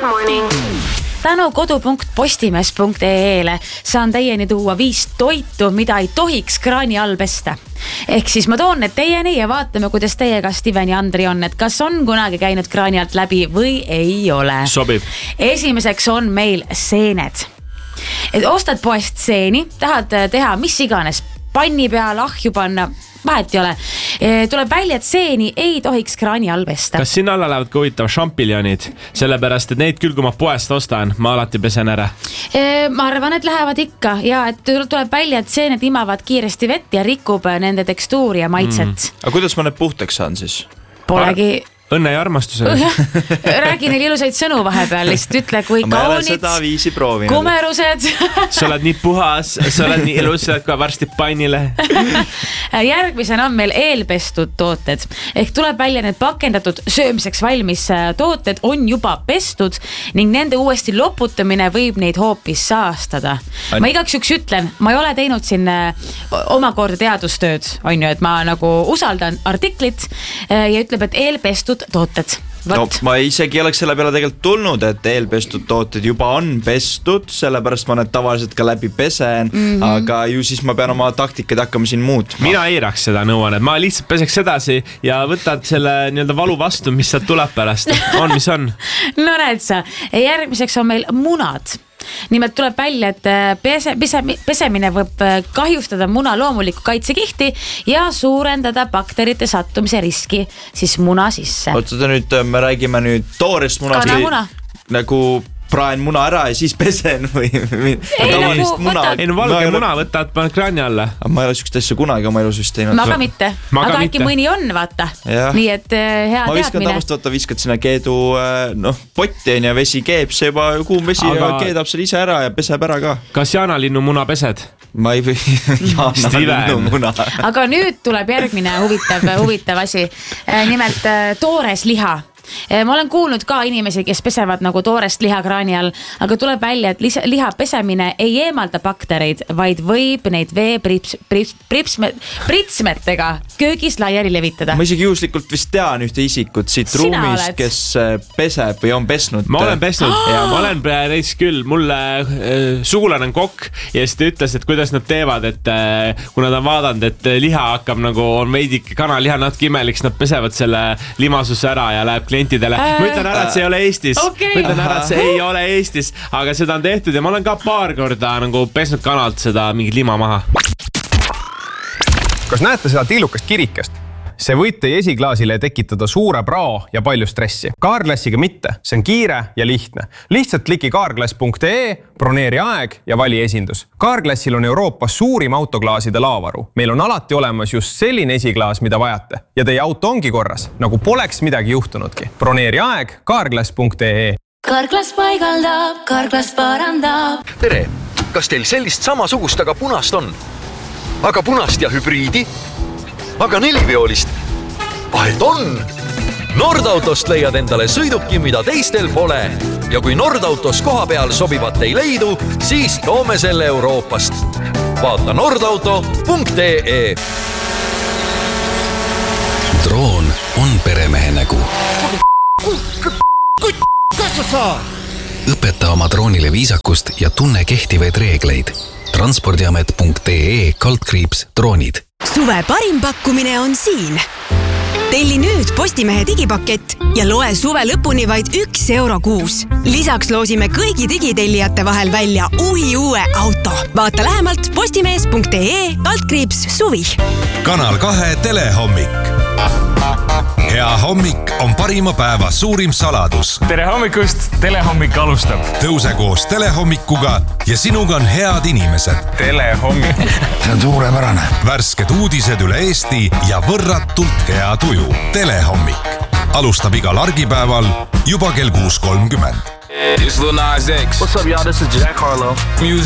Good morning. Tänu kodu.postimees.ee-le saan teieni tuua 5 toitu, mida ei tohiks kraani all pesta. Ehk siis ma toon need teieni ja vaatame, kuidas teiega Steven ja Andri on, et kas on kunagi käinud kraani alt läbi või ei ole. Sobib. Esimeseks on meil seened. Et ostad poest seeni, tahad teha mis iganes, panni peal, ahju panna, vahet ei ole. Tuleb välja, et seeni ei tohiks kraani all pesta. Kas sinna alla lähevad ka huvitav šampiljonid? Sellepärast, et neid küll, kui ma poest ostan, ma alati pesen ära. Ma arvan, et lähevad ikka ja et tuleb välja, et seened imavad kiiresti vett ja rikub nende tekstuuri ja maitset. Aga kuidas ma need puhtaks saan siis? Polegi... Õnne ja armastusele. Räägi neil ilusaid sõnu vahepeal, lihtsalt ütle, kui kaunid, kumerused. Sa oled nii puhas, sa oled nii ilus, sa oled ka varsti pannile. Järgmisena on meil eelpestud tooted. Ehk tuleb välja need pakendatud söömiseks valmis tooted on juba pestud ning nende uuesti loputamine võib neid hoopis saastada. Ma igaks juks ütlen, ma ei ole teinud siin omakorda teadustööd, on ju, et ma nagu usaldan artiklit ja ütleb, et eelpestud tooted. No, ma isegi oleks selle peale tegelikult tulnud, et eelpestud tooted juba on pestud, sellepärast ma need tavaliselt ka läbi pesen, aga ju siis ma pean oma taktikaid hakkama siin muutma. Mina eiraks seda nõuannet, ma lihtsalt peseks edasi ja võtad selle nii-öelda valu vastu, mis sealt tuleb pärast. On, mis on? No näed sa, järgmiseks on meil munad. Nimelt tuleb välja, et pesemine võib kahjustada muna loomulikku kaitsekihti ja suurendada bakterite sattumise riski siis muna sisse. Otsada nüüd, me räägime nüüd toorest munast. Kanamuna. Nagu praen muna ära ja siis pesen või... Ei no valge muna võtad, paned kraani alla. Ma ei ole sükst asja kunagi oma elus vist teinud. Ma ka mitte. Aga äkki mõni on, vaata. Nii et hea teadmine. Ma viskan tavalist, vaata, viskad sinna keedu potti ja vesi keeb, see juba kuum vesi ja keedab seal ise ära ja peseb ära ka. Kas jaanalinnu muna pesed? Ma ei või jaanalinnu muna. Aga nüüd tuleb järgmine huvitav asi. Nimelt toores liha. Ma olen kuulnud ka inimesi, kes pesevad nagu toorest liha kraani all, aga tuleb välja, et liha pesemine ei eemalda baktereid, vaid võib neid pritsmetega köögis laiali levitada. Ma isegi juhuslikult vist tean ühte isikut siit ruumist, kes peseb või on pesnud. Ma olen pesnud ja ma olen reis küll. Mulle sugulane on kokk ja siis ta ütles, et kuidas nad teevad, et kuna ta on vaadanud, et liha hakkab nagu on veidi kanaliha natuke imeliks, nad pesevad selle limasuse ära ja läheb klientidele. Ma ütlen ära, et see ei ole Eestis. Ma ütlen ära, et see ei ole Eestis, aga seda on tehtud ja ma olen ka paar korda nagu pesnud kanalt seda mingit lima maha. Kas näete seda tiilukast kirikest? See võib teie esiklaasile tekitada suure prao ja palju stressi. Carglassiga mitte, see on kiire ja lihtne. Lihtsalt kliki carglass.ee, broneeri aeg ja vali esindus. Carglassil on Euroopas suurim autoklaaside laavaru. Meil on alati olemas just selline esiklaas, mida vajate. Ja teie auto ongi korras, nagu poleks midagi juhtunudki. Broneeri aeg carglass.ee. Carglass paigaldab, Carglass parandab. Tere, kas teil sellist samasugust, aga punast on? Aga punast ja hübriidi? Aga 4-veolist? Vahet on! Nordautost leiad endale sõiduki, mida teistel pole. Ja kui Nordautos koha peal sobivat ei leidu, siis toome selle Euroopast. Vaata nordauto.ee. Droon on peremehe nägu. Õpeta oma droonile viisakust ja tunne kehtivaid reegleid. Transpordiamet.ee/droonid. Suve parim pakkumine on siin. Telli nüüd Postimehe digipakett ja loe suve lõpuni vaid €1 kuus. Lisaks loosime kõigi digitellijate vahel välja uue auto. Vaata lähemalt postimees.ee/suvi. Kanal 2 telehommik. Hea hommik on parima päeva suurim saladus. Tere hommikust, telehommik alustab. Tõuse koos telehommikuga ja sinuga on head inimesed. Telehommik. See on suurepärane. Värsked uudised üle Eesti ja võrratult hea tuju. Telehommik. Alustab igal argipäeval juba kell 6:30. It's Lil Nas X. What's up, y'all? This is Jack Harlow.